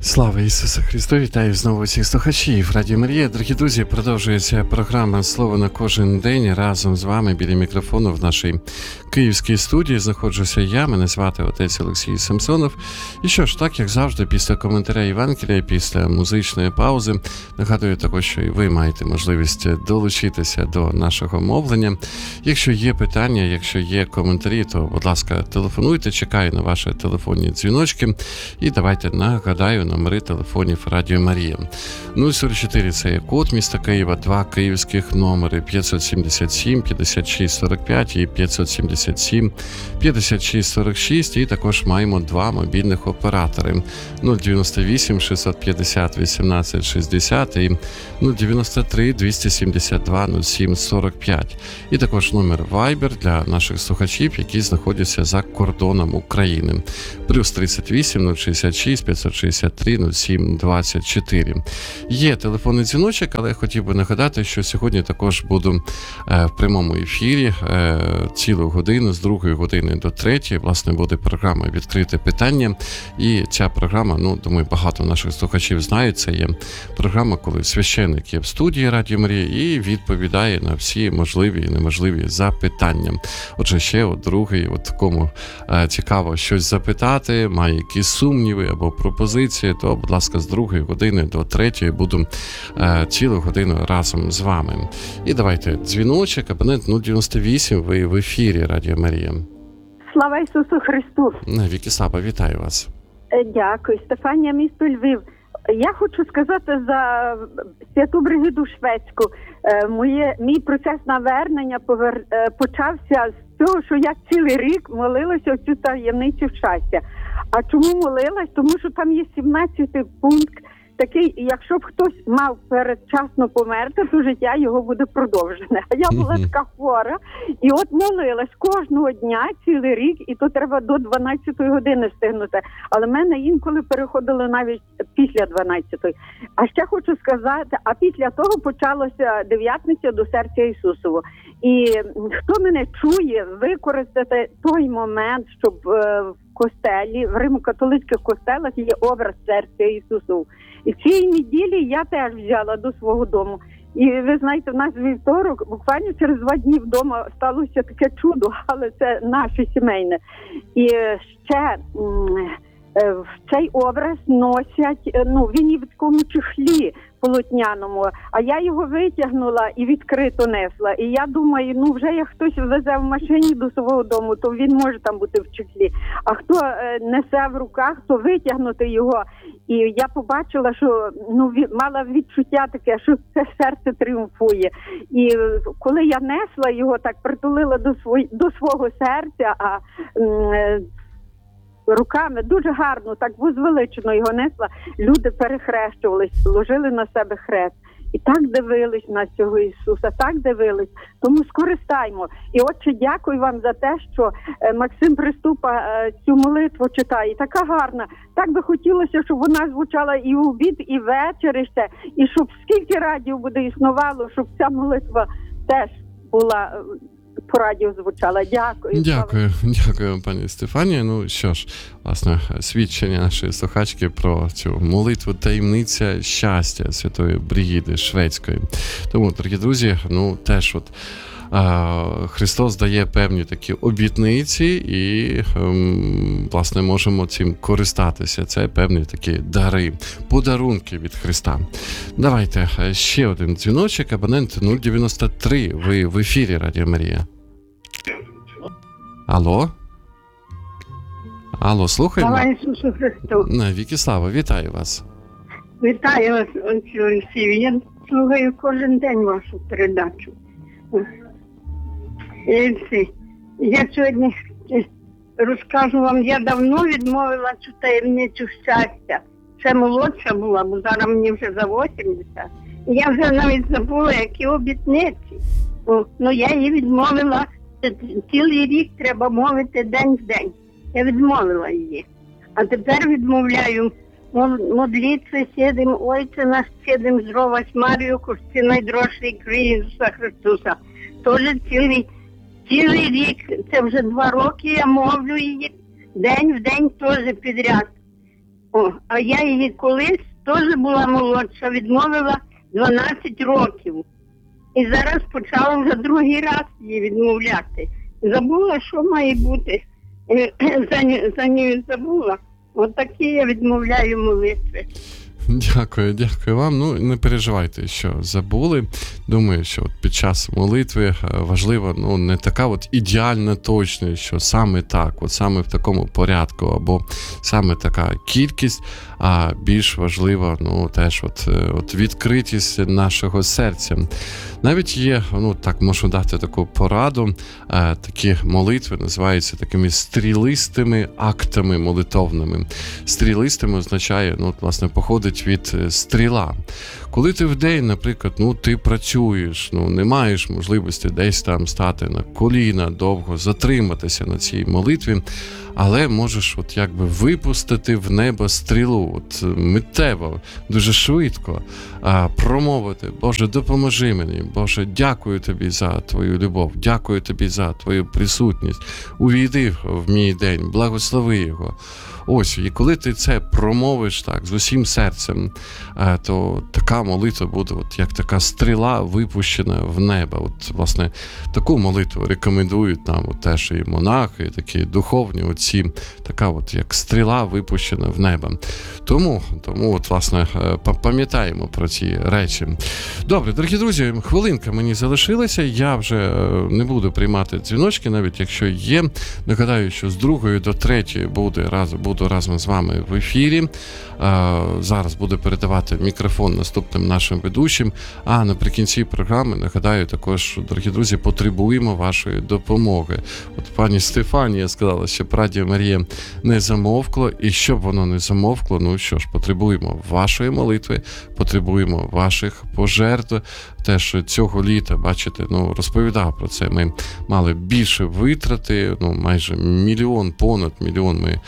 Слава Ісусу Христу! Вітаю знову всіх слухачів Радіо Марія. Дорогі друзі, продовжується програма «Слово на кожен день». Разом з вами біля мікрофону в нашій київській студії знаходжуся я, мене звати отець Олексій Самсонов. І що ж, так як завжди, після коментаря Євангелія, після музичної паузи, нагадую також, що і ви маєте можливість долучитися до нашого мовлення. Якщо є питання, якщо є коментарі, то, будь ласка, телефонуйте, чекаю на ваші телефонні дзвіночки. І давайте нагадаю номери телефонів Радіо Марія. 044 – це є код міста Києва, 2 київських номери 577 56 45 і 577 56 46. І також маємо 2 мобільних оператори 098 650 18 60 і 093 272 07 45. І також номер Viber для наших слухачів, які знаходяться за кордоном України. Плюс 38 066 563 07 24. Є телефонний дзвіночок, але я хотів би нагадати, що сьогодні також буду в прямому ефірі цілу годину, з 2 години до 3. Власне, буде програма «Відкрите питання». І ця програма, думаю, багато наших слухачів знають, це є програма, коли священник є в студії Радіо Марія і відповідає на всі можливі і неможливі запитання. Отже, ще другий, кому цікаво щось запитати, має якісь сумніви або пропозиції, то, будь ласка, з 2 години до 3 буду цілу годину разом з вами. І давайте дзвіночок, абонент 098, ви в ефірі Радіо Марія. Слава Ісусу Христу! Навіки слава, вітаю вас. Дякую. Стефанія, місто Львів. Я хочу сказати за святу Бригиду Швецьку. Мій процес навернення почався з того, що я цілий рік молилася цю таємницю щастя. А чому молилась? Тому що там є 17-й пункт, такий, якщо б хтось мав передчасно померти, то життя його буде продовжене. А я була така хвора, і от молилась кожного дня, цілий рік, і то треба до 12-ї години встигнути. Але мене інколи переходили навіть після 12-ї. А ще хочу сказати, а після того почалося дев'ятниця до серця Ісусового. І хто мене чує, використати той момент, щоб в костелі, в римо-католицьких костелах є образ серця Ісусового. І цієї неділі я теж взяла до свого дому. І ви знаєте, в нас вівторок, буквально через 2 дні вдома сталося таке чудо, але це наше сімейне. І ще в цей образ носять, він є в такому чехлі полотняному, а я його витягнула і відкрито несла. І я думаю, вже як хтось везе в машині до свого дому, то він може там бути в чехлі. А хто несе в руках, то витягнути його. І я побачила, що мала відчуття таке, що це серце тріумфує. І коли я несла його, так притулила до свого серця, а руками дуже гарно, так возвеличено його несла, люди перехрещувались, ложили на себе хрест. І так дивились на цього Ісуса, так дивились. Тому скористаймо. І, Отче, дякую вам за те, що Максим Приступа цю молитву читає. Така гарна. Так би хотілося, щоб вона звучала і в обід, і ввечері ще. І щоб скільки радіо буде існувало, щоб ця молитва теж була по радіо звучала. Дякую. Дякую, пані Стефанія. Що ж, власне, свідчення нашої слухачки про цю молитву таємниця щастя Святої Бригиди Швецької. Тому, дорогі друзі, теж Христос дає певні такі обітниці і, власне, можемо цим користатися. Це певні такі дари, подарунки від Христа. Давайте ще один дзвіночок, абонент 093. Ви в ефірі Радіо Марія. Алло, слухаємо? Слава Ісусу Христу! Навіки слава, вітаю вас. Вітаю вас, отець Олексій. Я слухаю кожен день вашу передачу. Я сьогодні розкажу вам, я давно відмовила цю таємницю щастя. Це молодша була, бо зараз мені вже за 80. І я вже навіть забула, які обітниці. Я її відмовила, цілий рік треба мовити день в день. Я відмовила її. А тепер відмовляю модлитви сідим, Ойце наш сідим, здровась Марію, кошти найдорожчий крій Ісуса Хриstusa. Тоже цілий рік, це вже 2 роки я мовлю її, день в день теж підряд. А я її колись теж була молодша, відмовила 12 років. І зараз почала вже другий раз її відмовляти. Забула, що має бути. За нею забула. Отакі я відмовляю молитви. Дякую вам. Ну, не переживайте, що забули. Думаю, що от під час молитви важливо, ну, не така от ідеальна точність, що саме так, от саме в такому порядку, або саме така кількість, а більш важливо, ну, теж от відкритість нашого серця. Навіть є, ну, так можу дати таку пораду, такі молитви називаються такими стрілистими актами молитовними. Стрілистими означає, ну, власне, походить від стріла. Коли ти вдень, наприклад, ну, ти працюєш, ну, не маєш можливості десь там стати на коліна, довго затриматися на цій молитві, але можеш от якби випустити в небо стрілу, от миттєво, дуже швидко промовити: Боже, допоможи мені, Боже, дякую тобі за твою любов, дякую тобі за твою присутність, увійди в мій день, благослови його. Ось, і коли ти це промовиш так з усім серцем, то така молитва буде от як така стріла, випущена в небо. От, власне, таку молитву рекомендують нам от теж і монахи, і такі духовні отці, така от як стріла, випущена в небо. Тому от, власне, пам'ятаємо про ці речі. Добре, дорогі друзі, хвилинка мені залишилася, я вже не буду приймати дзвіночки, навіть якщо є. Нагадаю, що з 2 до 3 буду разом з вами в ефірі. Зараз буду передавати мікрофон наступним нашим ведучим. А наприкінці програми, нагадаю також, дорогі друзі, потребуємо вашої допомоги. От пані Стефанія сказала, що Радіо Марія не замовкло, і щоб воно не замовкло, ну що ж, потребуємо вашої молитви, потребуємо ваших пожертв. Теж цього літа, бачите, ну, розповідав про це, ми мали більше витрати, ну, майже понад мільйон ми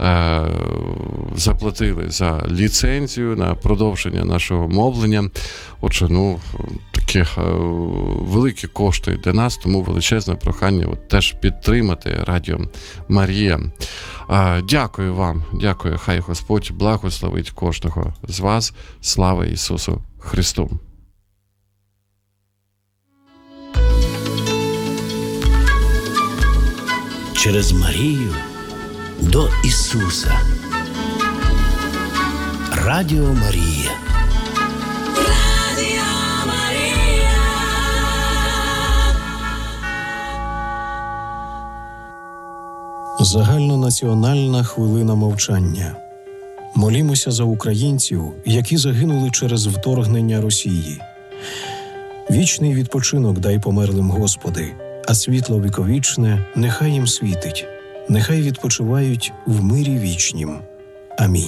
заплатили за ліцензію на продовження нашого мовлення. Отже, ну, такі великі кошти для нас, тому величезне прохання от теж підтримати Радіо Марія. Дякую вам, дякую, хай Господь благословить кожного з вас. Слава Ісусу Христу! Через Марію до Ісуса. Радіо Марія. Радіо Марія. Загальнонаціональна хвилина мовчання. Молімося за українців, які загинули через вторгнення Росії. Вічний відпочинок дай померлим, Господи, а світло віковічне нехай їм світить. Нехай відпочивають в мирі вічнім. Амінь.